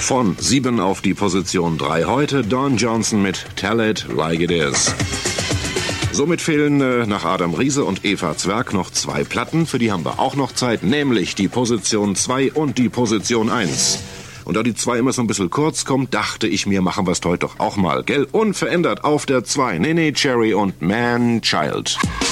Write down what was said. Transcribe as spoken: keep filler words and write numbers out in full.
Von sieben auf die Position drei heute Don Johnson mit Tell It Like It Is. Somit fehlen äh, nach Adam Riese und Eva Zwerg noch zwei Platten, für die haben wir auch noch Zeit, nämlich die Position zwei und die Position eins. Und da die zwei immer so ein bisschen kurz kommt, dachte ich mir, machen wir es heute doch auch mal, gell? Unverändert auf der zwei, Nene Cherry und Man Child.